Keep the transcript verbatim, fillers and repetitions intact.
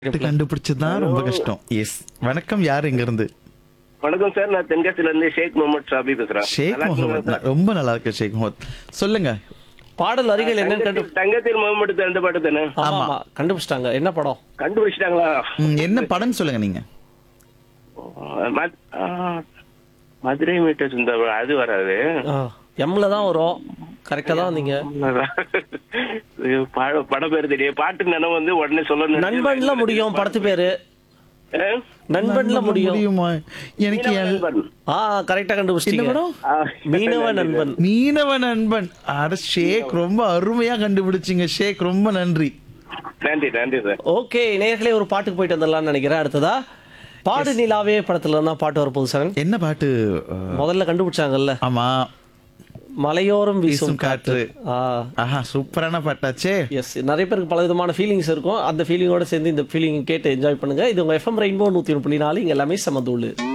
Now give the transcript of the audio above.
கண்டுபிடிச்சதுதான் ரொம்ப கஷ்டம். எஸ். வணக்கம். யார் எங்க இருந்து? வணக்கம் சார், நான் தென்காசில இருந்து ஷேக் முகமது ஷாபி பேசுறேன். ஷேக் நல்லா இருக்கீங்களா முகமது. சார்? ரொம்ப நல்லா இருக்கு ஷேக் முகமது. சொல்லுங்க. பாடல் வரிகள் என்னன்னு கண்டு தங்கத்தில் தங்கத்தில் முகமது ரெண்டு பாட்டு தானே ஆமா ஆமா. ஆமா கண்டுபிடிச்சிட்டாங்க. என்ன படம்? கண்டுபிடிச்சிட்டாங்களா? ம், என்ன படம் சொல்லுங்க நீங்க. மத்- ஆ, மதுரை மீட்டர் இந்த அது வராது. ஆ, எம்ல தான் வரும். கரெக்டா தான் வந்தீங்க. ஐயோ, பட- படம் பேர் தெரியும், பாட்டு நினைவு வந்து உடனே சொல்லணும். நண்பன்ல முடியும் படத்து பேரு. ஆ? நண்பன்ல முடியும். முடியுமா? எனக்கு மீனவ எல்- நண்பன். ஆ கரெக்டா என்ன கண்டுபிடிச்சிட்டீங்க. படம்? ஆ, மீனவ நண்பன். மீனவ நண்பன். அட ஷேக் ரொம்ப அருமையா கண்டுபிடிச்சீங்க ஷேக். ரொம்ப நன்றி. நன்றி நன்றி சார். ஓகே, நேர்களே ஒரு பாட்டுக்கு போயிட்டு வந்துடலாம்னு நினைக்கிறேன். அடுத்ததா பாடு நிலாவே படத்துல தான் பாட்டு வரப்போகுது சார். என்ன பாட்டு? அஹ், முதல்ல கண்டுபிடிச்சாங்கல்ல, ஆமா. மலையோரம் வீசும் வீசும் காற்று. காற்று. ஆ ஆஹா, சூப்பரான பாட்டாச்சே. எஸ், நிறைய பேருக்கு பல விதமான ஃபீலிங்ஸ் இருக்கும். அந்த ஃபீலிங்கோட சேர்ந்து இந்த ஃபீலிங் கேட்டு என்ஜாய் பண்ணுங்க. இது உங்க எஃப்எம் ரெயின்போ நூத்தி ஒன்று புள்ளி நாலு. இங்க எல்லாமே சமதூளு.